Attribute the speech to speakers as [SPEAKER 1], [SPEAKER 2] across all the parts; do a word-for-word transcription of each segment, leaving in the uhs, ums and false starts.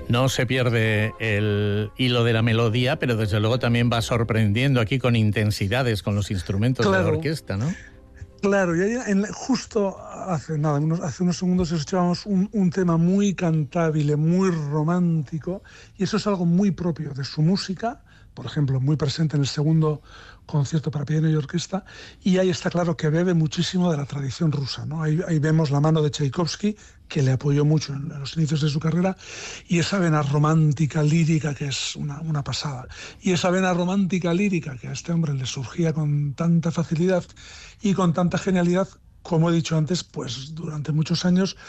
[SPEAKER 1] No se pierde el hilo de la melodía, pero desde luego también va sorprendiendo aquí con intensidades, con los instrumentos claro. de la orquesta, ¿no?
[SPEAKER 2] Claro, y ahí en, justo hace, nada, unos, hace unos segundos escuchábamos un, un tema muy cantable, muy romántico, y eso es algo muy propio de su música, por ejemplo, muy presente en el segundo concierto para piano y orquesta, y ahí está claro que bebe muchísimo de la tradición rusa, ¿no? Ahí, ahí vemos la mano de Tchaikovsky, que le apoyó mucho en, en los inicios de su carrera, y esa vena romántica, lírica, que es una, una pasada. Y esa vena romántica, lírica, que a este hombre le surgía con tanta facilidad y con tanta genialidad, como he dicho antes, pues durante muchos años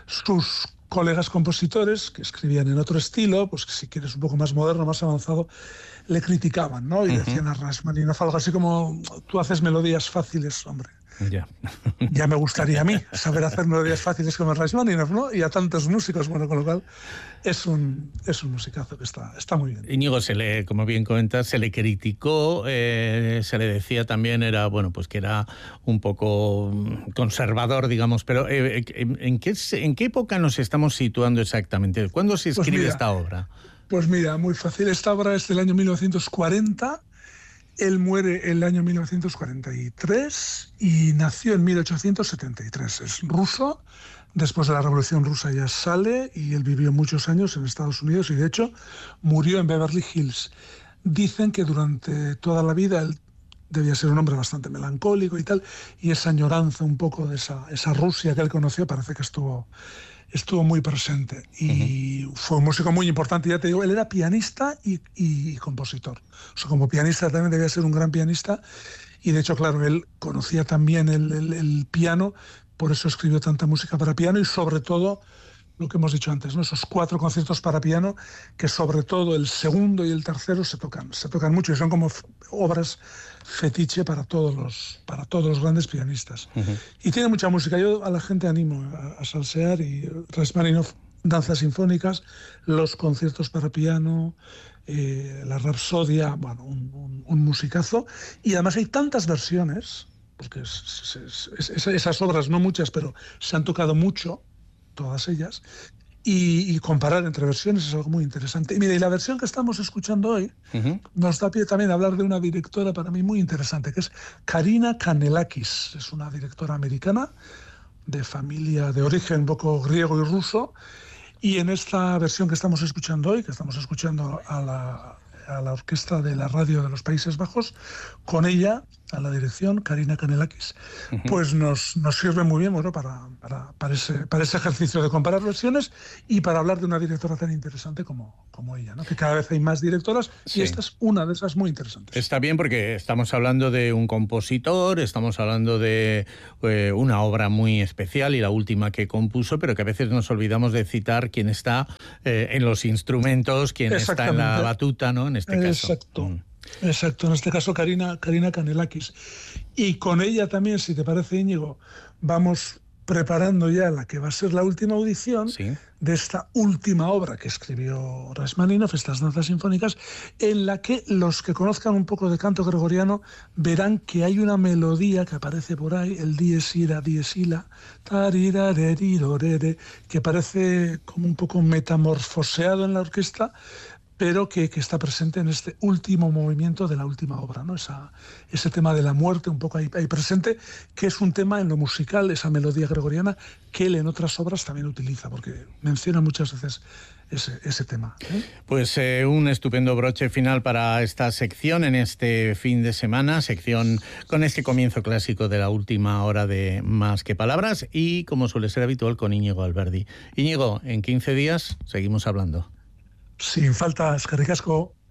[SPEAKER 2] sus colegas compositores que escribían en otro estilo, pues si quieres un poco más moderno, más avanzado, le criticaban, ¿no? Y uh-huh. decían a Rachmaninoff algo así como: tú haces melodías fáciles, hombre.
[SPEAKER 1] Ya.
[SPEAKER 2] Ya me gustaría a mí saber hacer melodías fáciles como Rachmaninoff, ¿no? Y a tantos músicos, bueno, con lo cual es un, es un musicazo que está, está muy bien.
[SPEAKER 1] Íñigo, se le, como bien comentas, se le criticó, eh, se le decía también, era, bueno, pues que era un poco conservador, digamos, pero eh, ¿en qué, en qué época nos estamos situando exactamente? ¿Cuándo se escribe pues mira, esta obra?
[SPEAKER 2] Pues mira, muy fácil. Esta obra es del año mil novecientos cuarenta. Él muere en el año mil novecientos cuarenta y tres y nació en mil ochocientos setenta y tres. Es ruso. Después de la Revolución Rusa ya sale y él vivió muchos años en Estados Unidos y de hecho murió en Beverly Hills. Dicen que durante toda la vida él debía ser un hombre bastante melancólico y tal, y esa añoranza un poco de esa, esa Rusia que él conoció parece que estuvo, estuvo muy presente. Y uh-huh. fue un músico muy importante, ya te digo, él era pianista y, y compositor. O sea, como pianista también debía ser un gran pianista, y de hecho, claro, él conocía también el, el, el piano, por eso escribió tanta música para piano y sobre todo lo que hemos dicho antes, ¿no? Esos cuatro conciertos para piano que sobre todo el segundo y el tercero se tocan, se tocan mucho y son como f- obras fetiche para todos los, para todos los grandes pianistas. Uh-huh. Y tiene mucha música. Yo a la gente animo a, a salsear y Rachmaninoff, danzas sinfónicas, los conciertos para piano, eh, la Rapsodia, bueno, un, un, un musicazo. Y además hay tantas versiones, porque es, es, es, es, esas obras, no muchas, pero se han tocado mucho, todas ellas, y, y comparar entre versiones es algo muy interesante. Y mira, y la versión que estamos escuchando hoy uh-huh. nos da pie también a hablar de una directora para mí muy interesante, que es Karina Kanellakis. Es una directora americana de familia de origen un poco griego y ruso, y en esta versión que estamos escuchando hoy, que estamos escuchando a la, a la orquesta de la radio de los Países Bajos, con ella a la dirección, Karina Kanellakis, uh-huh. pues nos, nos sirve muy bien, bueno, para, para, para, ese, para ese ejercicio de comparar versiones y para hablar de una directora tan interesante como, como ella, ¿no? Que cada vez hay más directoras sí. y esta es una de esas muy interesantes.
[SPEAKER 1] Está bien porque estamos hablando de un compositor, estamos hablando de eh, una obra muy especial y la última que compuso, pero que a veces nos olvidamos de citar quién está eh, en los instrumentos, quién está en la batuta, ¿no? En este caso.
[SPEAKER 2] Exacto. Mm. Exacto, en este caso Karina, Karina Kanellakis. Y con ella también, si te parece, Íñigo, vamos preparando ya la que va a ser la última audición sí. de esta última obra que escribió Rachmaninoff, estas danzas sinfónicas, en la que los que conozcan un poco de canto gregoriano verán que hay una melodía que aparece por ahí, el dies ira, dies ila, que parece como un poco metamorfoseado en la orquesta, pero que, que está presente en este último movimiento de la última obra, ¿no? Esa, ese tema de la muerte un poco ahí, ahí presente, que es un tema en lo musical, esa melodía gregoriana, que él en otras obras también utiliza, porque menciona muchas veces ese, ese tema, ¿eh?
[SPEAKER 1] Pues eh, un estupendo broche final para esta sección en este fin de semana, sección con este comienzo clásico de la última hora de Más que Palabras y, como suele ser habitual, con Íñigo Alberdi. Íñigo, en quince días seguimos hablando.
[SPEAKER 2] Sin falta, eskerrik asko.